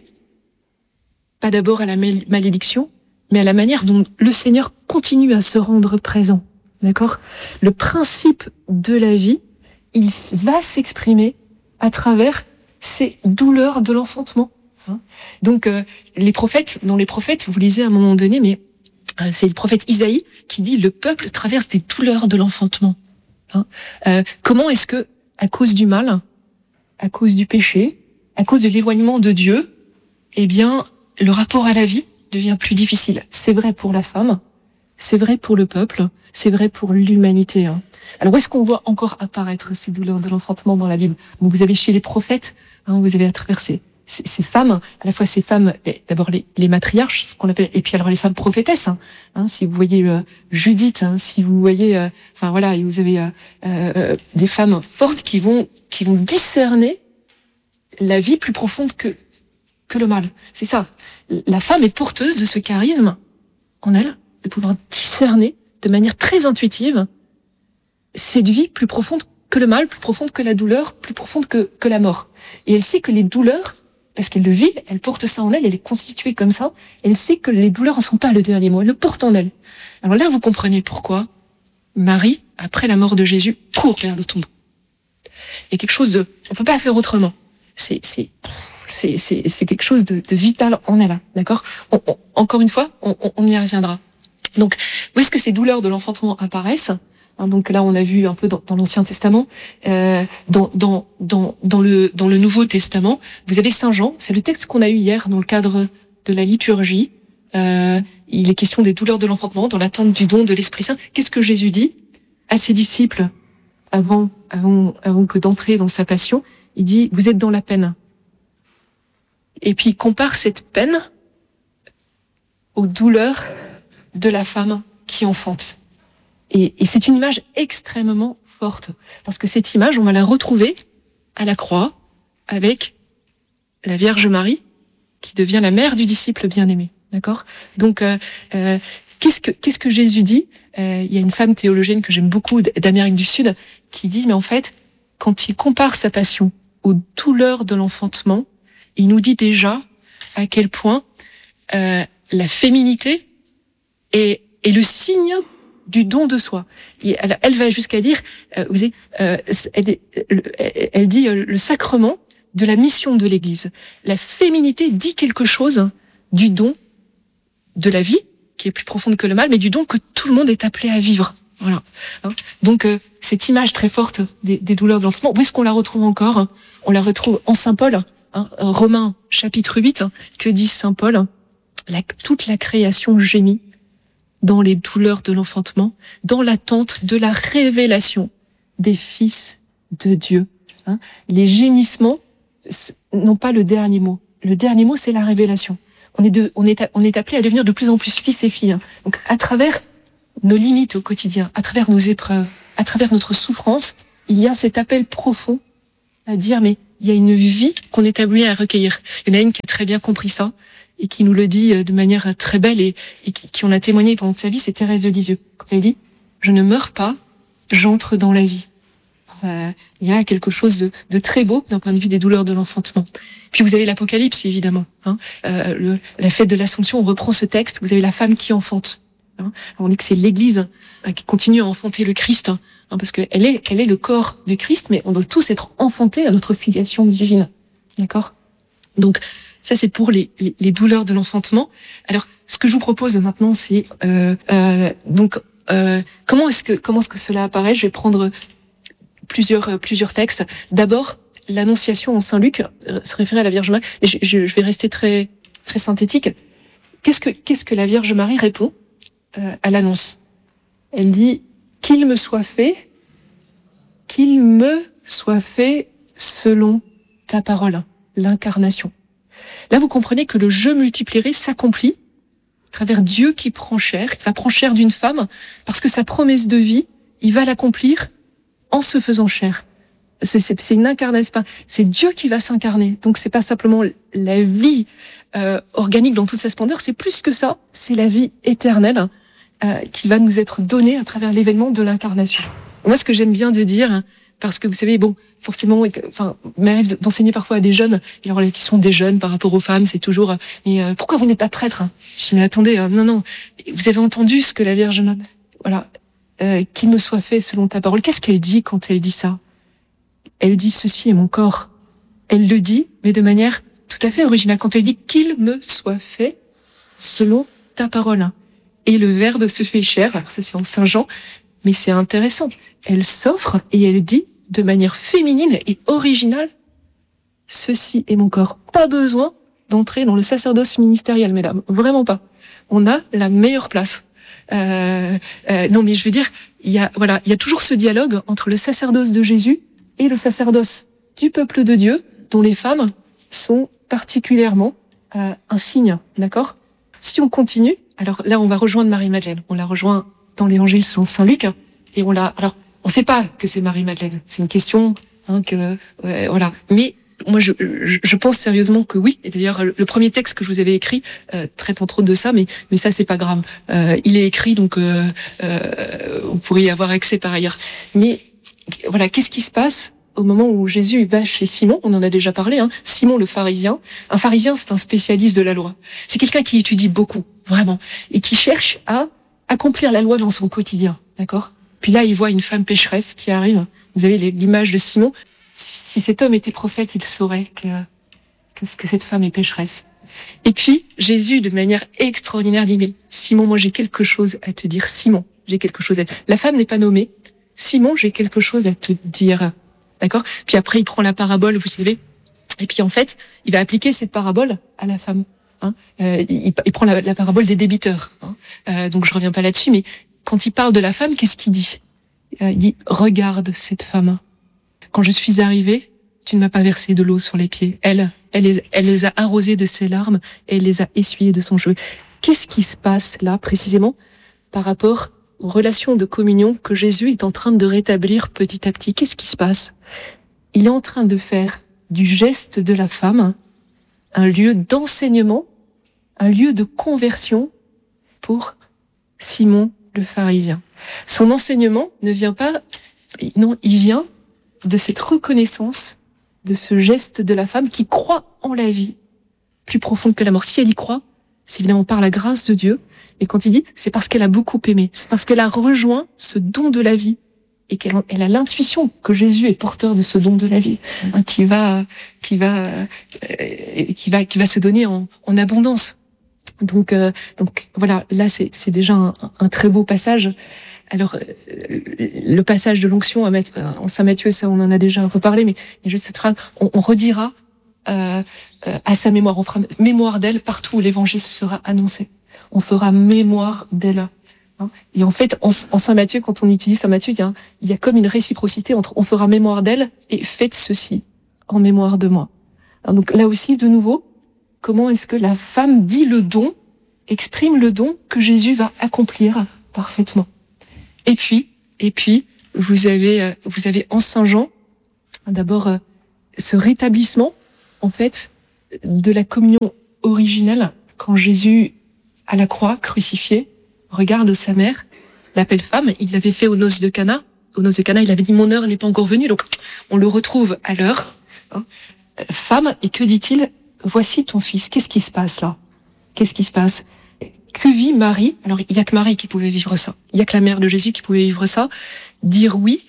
pas d'abord à la malédiction, mais à la manière dont le Seigneur continue à se rendre présent. D'accord ? Le principe de la vie, il va s'exprimer à travers ces douleurs de l'enfantement. Hein. Donc euh, les prophètes, dans les prophètes, vous lisez à un moment donné, mais euh, c'est le prophète Isaïe qui dit le peuple traverse des douleurs de l'enfantement. Hein. Euh, comment est-ce que, à cause du mal, à cause du péché, à cause de l'éloignement de Dieu, eh bien le rapport à la vie devient plus difficile. C'est vrai pour la femme, c'est vrai pour le peuple, c'est vrai pour l'humanité. Hein. Alors où est-ce qu'on voit encore apparaître ces douleurs de l'enfantement dans la Bible ? Donc, vous avez chez les prophètes, hein, vous avez à travers ces, ces, ces femmes, à la fois ces femmes, d'abord les, les matriarches, ce qu'on appelle, et puis alors les femmes prophétesses. Hein, hein, si vous voyez euh, Judith, hein, si vous voyez, euh, enfin voilà, et vous avez euh, euh, des femmes fortes qui vont qui vont discerner la vie plus profonde que que le mal. C'est ça. La femme est porteuse de ce charisme en elle, de pouvoir discerner de manière très intuitive cette vie plus profonde que le mal, plus profonde que la douleur, plus profonde que, que la mort. Et elle sait que les douleurs, parce qu'elle le vit, elle porte ça en elle, elle est constituée comme ça, elle sait que les douleurs ne sont pas le dernier mot, elle le porte en elle. Alors là, vous comprenez pourquoi Marie, après la mort de Jésus, court vers le tombeau. Il y a quelque chose de... On peut pas faire autrement. C'est, c'est, c'est, c'est, c'est quelque chose de, de vital en elle, d'accord ? on, on, Encore une fois, on, on y reviendra. Donc, où est-ce que ces douleurs de l'enfantement apparaissent ? Hein, donc là, on a vu un peu dans, dans l'Ancien Testament, euh, dans, dans, dans, dans, le, dans le Nouveau Testament, vous avez Saint Jean, c'est le texte qu'on a eu hier dans le cadre de la liturgie. Euh, il est question des douleurs de l'enfantement, dans l'attente du don de l'Esprit Saint. Qu'est-ce que Jésus dit à ses disciples avant, avant, avant que d'entrer dans sa passion ? Il dit, vous êtes dans la peine. Et puis il compare cette peine aux douleurs de la femme qui enfante. Et, et c'est une image extrêmement forte, parce que cette image, on va la retrouver à la croix avec la Vierge Marie, qui devient la mère du disciple bien-aimé. D'accord ? Donc, euh, euh, qu'est-ce que qu'est-ce que Jésus dit ? euh, Il y a une femme théologienne que j'aime beaucoup d'Amérique du Sud qui dit, mais en fait, quand il compare sa passion aux douleurs de l'enfantement, il nous dit déjà à quel point euh, la féminité est, est le signe du don de soi. Et elle, elle va jusqu'à dire, euh, vous savez, euh, elle, elle, elle dit euh, le sacrement de la mission de l'Église. La féminité dit quelque chose du don de la vie, qui est plus profonde que le mal, mais du don que tout le monde est appelé à vivre. Voilà. Donc euh, cette image très forte des, des douleurs de l'enfantement, où est-ce qu'on la retrouve encore ? On la retrouve en Saint Paul, hein, Romains chapitre huit, hein, que dit Saint Paul ? La, toute la création gémit dans les douleurs de l'enfantement, dans l'attente de la révélation des fils de Dieu. Hein. Les gémissements n'ont pas le dernier mot. Le dernier mot, c'est la révélation. On est, de, on est, on est appelé à devenir de plus en plus fils et filles. Hein. Donc, à travers nos limites au quotidien, à travers nos épreuves, à travers notre souffrance, il y a cet appel profond à dire, mais il y a une vie qu'on est appelé à recueillir. Il y en a une qui a très bien compris ça et qui nous le dit de manière très belle et, et qui, qui en a témoigné pendant sa vie, c'est Thérèse de Lisieux. Quand elle dit, je ne meurs pas, j'entre dans la vie. Euh, il y a quelque chose de, de très beau d'un point de vue des douleurs de l'enfantement. Puis vous avez l'Apocalypse, évidemment. Hein. Euh, le, la fête de l'Assomption, on reprend ce texte, vous avez la femme qui enfante. Hein. On dit que c'est l'Église hein, qui continue à enfanter le Christ, hein, parce qu'elle est, elle est le corps du Christ, mais on doit tous être enfantés à notre filiation divine. D'accord ? Donc, ça c'est pour les, les, les douleurs de l'enfantement. Alors, ce que je vous propose maintenant, c'est euh, euh, donc euh, comment est-ce que comment est-ce que cela apparaît ? Je vais prendre plusieurs plusieurs textes. D'abord, l'Annonciation en Saint Luc, se référer à la Vierge Marie. Je, je, je vais rester très très synthétique. Qu'est-ce que qu'est-ce que la Vierge Marie répond euh, à l'annonce ? Elle dit qu'il me soit fait, qu'il me soit fait selon ta parole, l'incarnation. Là, vous comprenez que le je multiplierai s'accomplit à travers Dieu qui prend chair, qui va prendre chair d'une femme, parce que sa promesse de vie, il va l'accomplir en se faisant chair. C'est, c'est, c'est une incarnation, c'est Dieu qui va s'incarner. Donc c'est pas simplement la vie euh, organique dans toute sa splendeur, c'est plus que ça, c'est la vie éternelle euh, qui va nous être donnée à travers l'événement de l'incarnation. Moi, ce que j'aime bien de dire, parce que vous savez, bon, forcément, enfin, m'arrive d'enseigner parfois à des jeunes, et alors qui sont des jeunes par rapport aux femmes, c'est toujours, mais euh, pourquoi vous n'êtes pas prêtre ? Je dis, mais attendez, euh, non, non, vous avez entendu ce que la Vierge, voilà, euh, qu'il me soit fait selon ta parole. Qu'est-ce qu'elle dit quand elle dit ça ? Elle dit, ceci est mon corps. Elle le dit, mais de manière tout à fait originale. Quand elle dit qu'il me soit fait selon ta parole. Et le Verbe se fait chair, alors ça c'est en Saint Jean, mais c'est intéressant. Elle s'offre et elle dit de manière féminine et originale, ceci est mon corps. Pas besoin d'entrer dans le sacerdoce ministériel, mesdames. Vraiment pas. On a la meilleure place. Euh, euh, non, mais je veux dire, il y a, voilà, il y a toujours ce dialogue entre le sacerdoce de Jésus et le sacerdoce du peuple de Dieu, dont les femmes sont particulièrement euh, un signe, d'accord ? Si on continue, alors là, on va rejoindre Marie-Madeleine. On la rejoint dans l'Évangile selon Saint Luc, et on l'a. Alors, on ne sait pas que c'est Marie-Madeleine. C'est une question hein, que euh, voilà. Mais moi, je, je, je pense sérieusement que oui. Et d'ailleurs, le, le premier texte que je vous avais écrit euh, traite entre autres de ça, mais mais ça, c'est pas grave. Euh, il est écrit, donc euh, euh, vous pourriez y avoir accès par ailleurs. Mais voilà, qu'est-ce qui se passe au moment où Jésus va chez Simon ? On en a déjà parlé. Hein, Simon le pharisien. Un pharisien, c'est un spécialiste de la loi. C'est quelqu'un qui étudie beaucoup, vraiment, et qui cherche à accomplir la loi dans son quotidien, d'accord ? Puis là, il voit une femme pécheresse qui arrive. Vous avez l'image de Simon. Si, si cet homme était prophète, il saurait que, que, que cette femme est pécheresse. Et puis, Jésus, de manière extraordinaire, dit, mais Simon, moi j'ai quelque chose à te dire. Simon, j'ai quelque chose à te dire. La femme n'est pas nommée. Simon, j'ai quelque chose à te dire. D'accord ? Puis après, il prend la parabole, vous savez. Et puis en fait, il va appliquer cette parabole à la femme. Hein euh, il, il prend la, la parabole des débiteurs. Hein euh, donc je reviens pas là-dessus, mais quand il parle de la femme, qu'est-ce qu'il dit ? euh, Il dit « Regarde cette femme. Quand je suis arrivé, tu ne m'as pas versé de l'eau sur les pieds. Elle, elle les, elle les a arrosés de ses larmes et elle les a essuyés de son cheveu. » Qu'est-ce qui se passe là, précisément, par rapport aux relations de communion que Jésus est en train de rétablir petit à petit ? Qu'est-ce qui se passe ? Il est en train de faire du geste de la femme un lieu d'enseignement, un lieu de conversion pour Simon le pharisien. Son enseignement ne vient pas, non, il vient de cette reconnaissance, de ce geste de la femme qui croit en la vie plus profonde que la mort. Si elle y croit, c'est évidemment par la grâce de Dieu, mais quand il dit, c'est parce qu'elle a beaucoup aimé, c'est parce qu'elle a rejoint ce don de la vie et qu'elle elle a l'intuition que Jésus est porteur de ce don de la vie, hein, qui va, qui va, euh, qui va, qui va se donner en, en abondance. Donc, euh, donc voilà, là c'est, c'est déjà un, un très beau passage. Alors, euh, le passage de l'onction à Matthieu, en Saint Matthieu, ça on en a déjà un peu parlé, mais il y a juste cette phrase, on, on redira euh, euh, à sa mémoire, on fera mémoire d'elle partout où l'évangile sera annoncé. On fera mémoire d'elle. Hein. Et en fait, en, en Saint Matthieu, quand on utilise Saint Matthieu, il y a, il y a comme une réciprocité entre on fera mémoire d'elle et faites ceci en mémoire de moi. Alors, donc là aussi, de nouveau, comment est-ce que la femme dit le don, exprime le don que Jésus va accomplir parfaitement. Et puis, et puis, vous avez, vous avez en Saint Jean, d'abord, ce rétablissement, en fait, de la communion originelle, quand Jésus, à la croix, crucifié, regarde sa mère, l'appelle femme. Il l'avait fait aux noces de Cana. Aux noces de Cana, il avait dit, mon heure n'est pas encore venue. Donc, on le retrouve à l'heure. Hein. Femme, et que dit-il? Voici ton fils. Qu'est-ce qui se passe là? Qu'est-ce qui se passe? Que vit Marie? Alors, il y a que Marie qui pouvait vivre ça. Il y a que la mère de Jésus qui pouvait vivre ça. Dire oui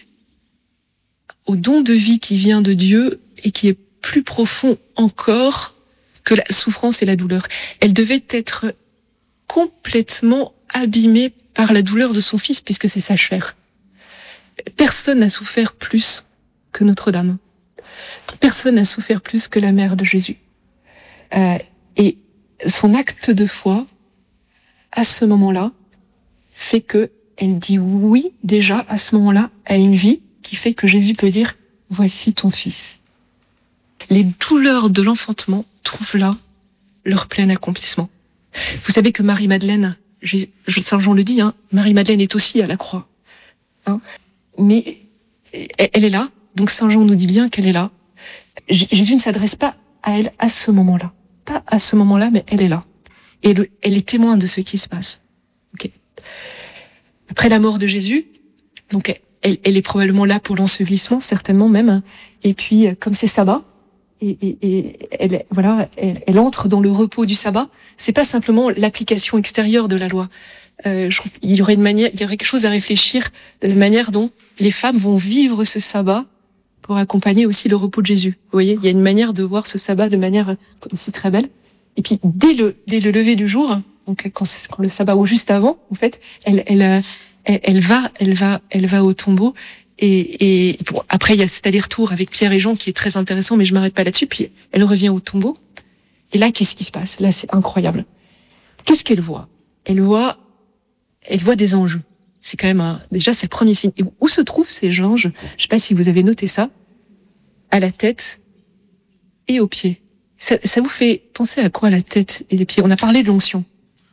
au don de vie qui vient de Dieu et qui est plus profond encore que la souffrance et la douleur. Elle devait être complètement abîmée par la douleur de son fils, puisque c'est sa chair. Personne n'a souffert plus que Notre-Dame. Personne n'a souffert plus que la mère de Jésus. Euh, et son acte de foi, à ce moment-là, fait que elle dit oui, déjà, à ce moment-là, à une vie qui fait que Jésus peut dire « Voici ton fils ». Les douleurs de l'enfantement trouvent là leur plein accomplissement. Vous savez que Marie-Madeleine, Saint Jean le dit, hein, Marie-Madeleine est aussi à la croix. Hein, mais elle est là, donc Saint Jean nous dit bien qu'elle est là. Jésus ne s'adresse pas à elle à ce moment-là. Pas à ce moment-là, mais elle est là. Et elle, elle est témoin de ce qui se passe. Okay. Après la mort de Jésus, donc elle, elle est probablement là pour l'ensevelissement, certainement même. Et puis, comme c'est sabbat, et, et, et elle, voilà, elle, elle entre dans le repos du sabbat. C'est pas simplement l'application extérieure de la loi. Euh, je trouve qu'il y aurait une manière, il y aurait quelque chose à réfléchir de la manière dont les femmes vont vivre ce sabbat pour accompagner aussi le repos de Jésus. Vous voyez, il y a une manière de voir ce sabbat de manière aussi très belle. Et puis dès le dès le lever du jour, donc quand, quand le sabbat ou juste avant, en fait, elle elle elle, elle va elle va elle va au tombeau. Et, et bon, après, il y a cet aller-retour avec Pierre et Jean qui est très intéressant, mais je m'arrête pas là-dessus. Puis elle revient au tombeau. Et là, qu'est-ce qui se passe? Là, c'est incroyable. Qu'est-ce qu'elle voit? Elle voit, elle voit des anges. C'est quand même un, déjà c'est le premier signe. Et où se trouvent ces anges? Je sais pas si vous avez noté ça. À la tête et aux pieds. Ça, ça vous fait penser à quoi, la tête et les pieds? On a parlé de l'onction.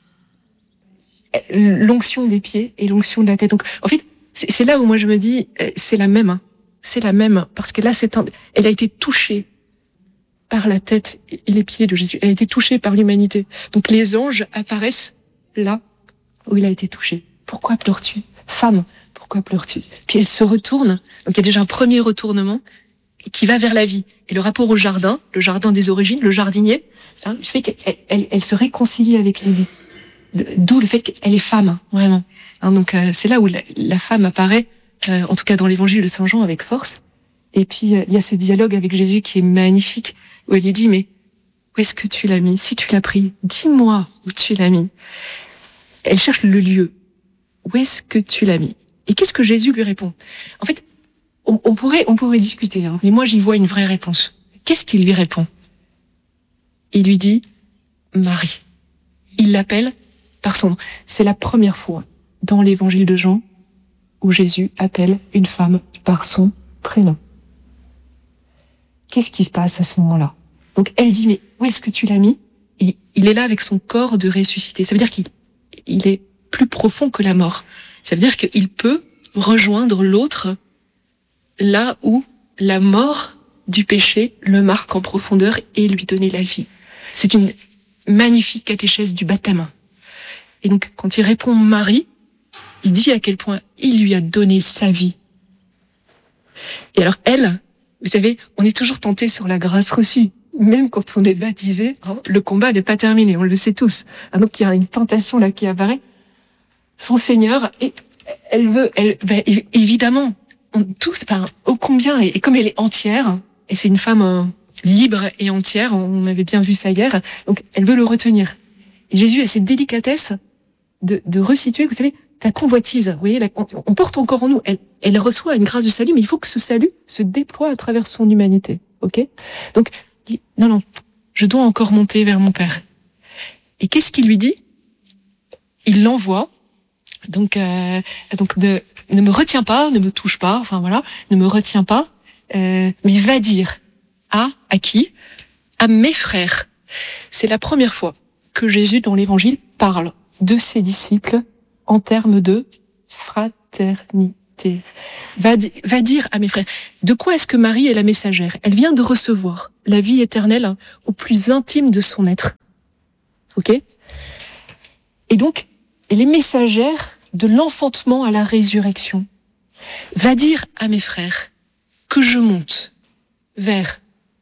L'onction des pieds et l'onction de la tête. Donc, en fait, c'est là où moi je me dis, c'est la même, hein. C'est la même, parce que là, c'est un, elle a été touchée par la tête et les pieds de Jésus. Elle a été touchée par l'humanité. Donc les anges apparaissent là où il a été touché. Pourquoi pleures-tu? Femme, pourquoi pleures-tu? Puis elle se retourne. Donc il y a déjà un premier retournement qui va vers la vie. Et le rapport au jardin, le jardin des origines, le jardinier, hein, le fait qu'elle elle, elle se réconcilie avec les vies. D'où le fait qu'elle est femme, vraiment. Hein, donc euh, c'est là où la, la femme apparaît, euh, en tout cas dans l'évangile de Saint Jean, avec force. Et puis euh, il y a ce dialogue avec Jésus qui est magnifique, où elle lui dit, mais où est-ce que tu l'as mis? Si tu l'as pris, dis-moi où tu l'as mis. Elle cherche le lieu. Où est-ce que tu l'as mis? Et qu'est-ce que Jésus lui répond? En fait, on, on pourrait on pourrait discuter, hein, mais moi j'y vois une vraie réponse. Qu'est-ce qu'il lui répond? Il lui dit, Marie. Il l'appelle par son nom. C'est la première fois dans l'évangile de Jean où Jésus appelle une femme par son prénom. Qu'est-ce qui se passe à ce moment-là? Donc elle dit, mais où est-ce que tu l'as mis? Et il est là avec son corps de ressuscité. Ça veut dire qu'il il est plus profond que la mort. Ça veut dire qu'il peut rejoindre l'autre là où la mort du péché le marque en profondeur et lui donner la vie. C'est une magnifique catéchèse du baptême. Et donc, quand il répond Marie, il dit à quel point il lui a donné sa vie. Et alors, elle, vous savez, on est toujours tenté sur la grâce reçue. Même quand on est baptisé, hein, le combat n'est pas terminé, on le sait tous. Ah, donc, il y a une tentation là qui apparaît. Son Seigneur, et elle veut, elle, ben, évidemment, on, tous, enfin, ô combien, et, et comme elle est entière, et c'est une femme euh, libre et entière, on avait bien vu ça hier, donc elle veut le retenir. Et Jésus a cette délicatesse de, de resituer, vous savez, ta convoitise, vous voyez, la, on, on porte encore en nous, elle, elle reçoit une grâce du salut, mais il faut que ce salut se déploie à travers son humanité, ok? Donc, il dit, non, non, je dois encore monter vers mon Père. Et qu'est-ce qu'il lui dit? Il l'envoie, donc, euh, donc de, ne me retiens pas, ne me touche pas, enfin voilà, ne me retiens pas, euh, mais va dire à, à qui? À mes frères. C'est la première fois que Jésus, dans l'évangile, parle de ses disciples en termes de fraternité. Va, va dire à mes frères, de quoi est-ce que Marie est la messagère? Elle vient de recevoir la vie éternelle au plus intime de son être. Ok? Et donc, elle est messagère de l'enfantement à la résurrection. Va dire à mes frères que je monte vers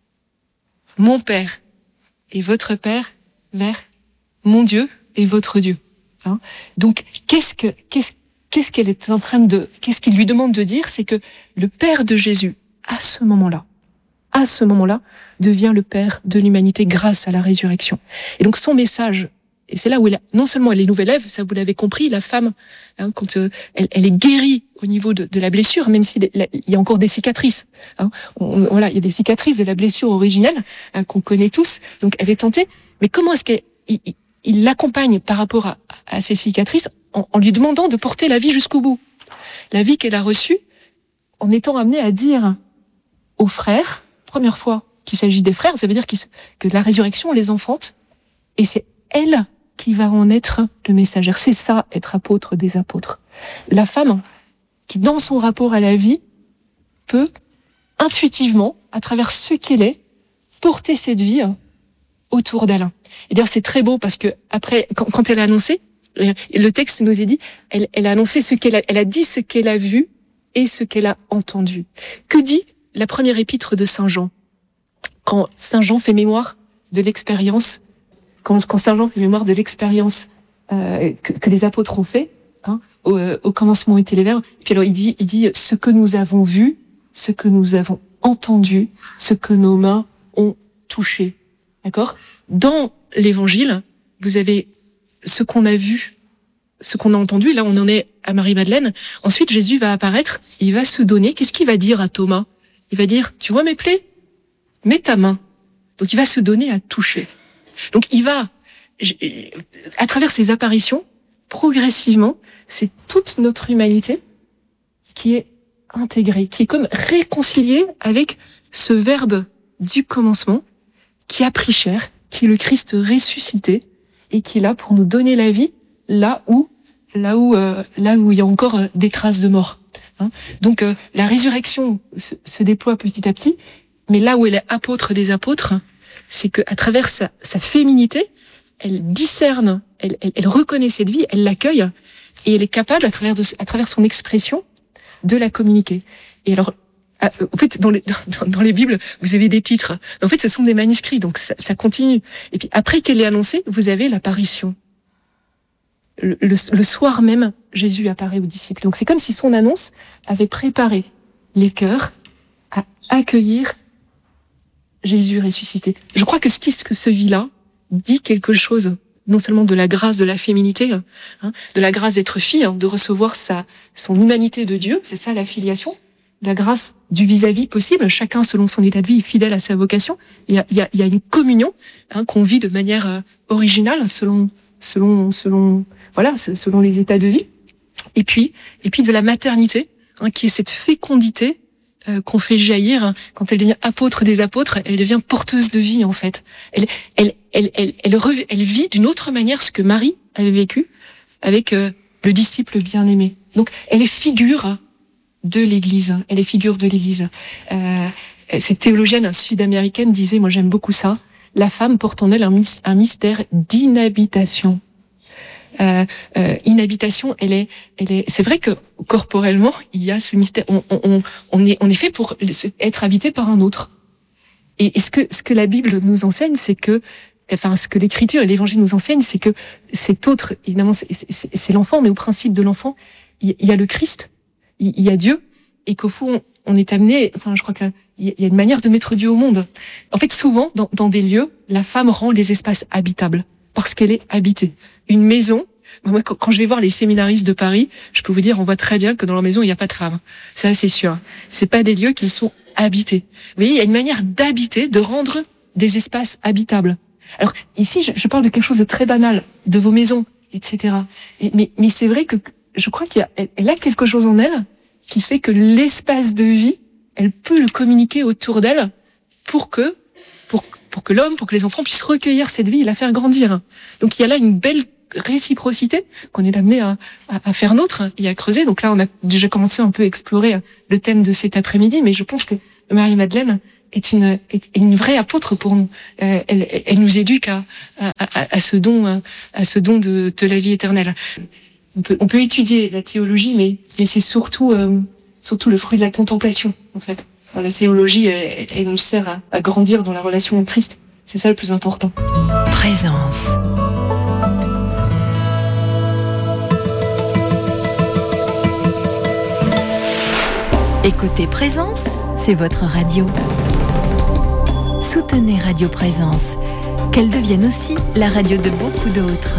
mon Père et votre Père, vers mon Dieu et votre Dieu. Hein? Donc, qu'est-ce que, qu'est-ce, qu'est-ce qu'elle est en train de, qu'est-ce qu'il lui demande de dire? C'est que le Père de Jésus, à ce moment-là, à ce moment-là, devient le Père de l'humanité grâce à la résurrection. Et donc, son message, et c'est là où elle, non seulement elle est nouvelle Ève, ça vous l'avez compris, la femme, hein, quand euh, elle, elle est guérie au niveau de, de la blessure, même s'il il y a encore des cicatrices. Hein, on, voilà, il y a des cicatrices de la blessure originelle hein, qu'on connaît tous. Donc elle est tentée. Mais comment est-ce qu'il il, il l'accompagne par rapport à, à ces cicatrices en, en lui demandant de porter la vie jusqu'au bout, la vie qu'elle a reçue, en étant amenée à dire aux frères, première fois qu'il s'agit des frères, ça veut dire que la résurrection les enfante, et c'est elle qui va en être le messager. C'est ça, être apôtre des apôtres. La femme qui, dans son rapport à la vie, peut intuitivement, à travers ce qu'elle est, porter cette vie autour d'elle. Et d'ailleurs, c'est très beau parce que après, quand, quand elle a annoncé, le texte nous est dit, elle, elle a annoncé ce qu'elle a, elle a dit ce qu'elle a vu et ce qu'elle a entendu. Que dit la première épître de Saint Jean? Quand Saint Jean fait mémoire de l'expérience Quand, quand Saint Jean fait mémoire de l'expérience euh, que, que les apôtres ont fait, hein, au, au commencement étaient les Verbe. Puis alors il dit, il dit ce que nous avons vu, ce que nous avons entendu, ce que nos mains ont touché. D'accord? Dans l'Évangile, vous avez ce qu'on a vu, ce qu'on a entendu. Et là, on en est à Marie-Madeleine. Ensuite, Jésus va apparaître. Il va se donner. Qu'est-ce qu'il va dire à Thomas? Il va dire, tu vois mes plaies? Mets ta main. Donc, il va se donner à toucher. Donc il va, à travers ces apparitions, progressivement, c'est toute notre humanité qui est intégrée, qui est comme réconciliée avec ce Verbe du commencement qui a pris chair, qui est le Christ ressuscité et qui est là pour nous donner la vie là où, là où, euh, là où il y a encore euh, des traces de mort. Hein. Donc euh, la résurrection se, se déploie petit à petit, mais là où elle est apôtre des apôtres, c'est que à travers sa, sa féminité, elle discerne, elle, elle, elle reconnaît cette vie, elle l'accueille et elle est capable, à travers, de, à travers son expression, de la communiquer. Et alors, en fait, dans les, dans, dans les Bibles, vous avez des titres. En fait, ce sont des manuscrits, donc ça, ça continue. Et puis après qu'elle est annoncée, vous avez l'apparition. Le, le, le soir même, Jésus apparaît aux disciples. Donc c'est comme si son annonce avait préparé les cœurs à accueillir Jésus ressuscité. Je crois que ce qui que ce vit-là dit quelque chose, non seulement de la grâce de la féminité, hein, de la grâce d'être fille, hein, de recevoir sa son humanité de Dieu, c'est ça la filiation, la grâce du vis-à-vis possible, chacun selon son état de vie, fidèle à sa vocation. Il y a, il y a, il y a une communion hein, qu'on vit de manière euh, originale, selon selon selon voilà, selon les états de vie. Et puis et puis de la maternité, hein, qui est cette fécondité qu'on fait jaillir quand elle devient apôtre des apôtres, elle devient porteuse de vie en fait. Elle, elle, elle, elle, elle, elle, elle vit d'une autre manière ce que Marie avait vécu avec euh, le disciple bien-aimé. Donc, elle est figure de l'Église. Elle est figure de l'Église. Euh, cette théologienne sud-américaine disait, moi j'aime beaucoup ça, la femme porte en elle un, un mystère d'inhabitation. Euh, euh, inhabitation, elle est, elle est. C'est vrai que corporellement, il y a ce mystère. On, on, on est, on est fait pour être habité par un autre. Et, et ce que, ce que la Bible nous enseigne, c'est que, enfin, ce que l'Écriture et l'Évangile nous enseignent, c'est que cet autre, évidemment, c'est, c'est, c'est l'enfant, mais au principe de l'enfant, il y a le Christ, il y a Dieu, et qu'au fond, on est amené. Enfin, je crois qu'il y a une manière de mettre Dieu au monde. En fait, souvent, dans, dans des lieux, la femme rend les espaces habitables parce qu'elle est habitée. Une maison, moi, quand je vais voir les séminaristes de Paris, je peux vous dire, on voit très bien que dans leur maison, il n'y a pas de femme. Ça, c'est sûr. C'est pas des lieux qui sont habités. Vous voyez, il y a une manière d'habiter, de rendre des espaces habitables. Alors, ici, je, je parle de quelque chose de très banal, de vos maisons, et cetera. Et, mais, mais c'est vrai que je crois qu'il y a, elle, elle a quelque chose en elle qui fait que l'espace de vie, elle peut le communiquer autour d'elle pour que, pour, pour que l'homme, pour que les enfants puissent recueillir cette vie et la faire grandir. Donc il y a là une belle réciprocité qu'on est amené à, à, à faire nôtre et à creuser. Donc là, on a déjà commencé un peu à explorer le thème de cet après-midi, mais je pense que Marie-Madeleine est une, est une vraie apôtre pour nous. Euh, elle, elle nous éduque à, à, à, à ce don, à ce don de, de la vie éternelle. On peut, on peut étudier la théologie, mais, mais c'est surtout, euh, surtout le fruit de la contemplation, en fait. Alors, la théologie, elle, elle nous sert à, à grandir dans la relation au Christ. C'est ça le plus important. Présence. Écoutez Présence, c'est votre radio. Soutenez Radio Présence, qu'elle devienne aussi la radio de beaucoup d'autres.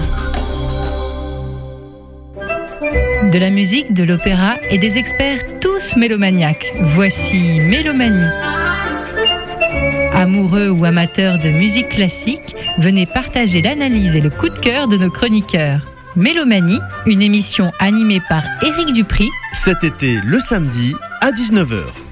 De la musique, de l'opéra et des experts tous mélomaniaques. Voici Mélomanie. Amoureux ou amateurs de musique classique, venez partager l'analyse et le coup de cœur de nos chroniqueurs. Mélomanie, une émission animée par Éric Dupri. Cet été, le samedi, à dix-neuf heures.